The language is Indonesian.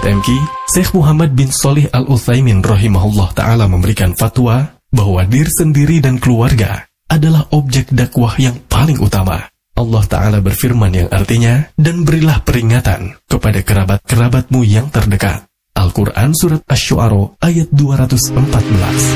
MQ, Syekh Muhammad bin Shalih Al-Utsaimin rahimahullah ta'ala memberikan fatwa bahwa diri sendiri dan keluarga adalah objek dakwah yang paling utama. Allah Ta'ala berfirman yang artinya, dan berilah peringatan kepada kerabat-kerabatmu yang terdekat. Al-Quran Surat Asy-Syu'ara ayat 214.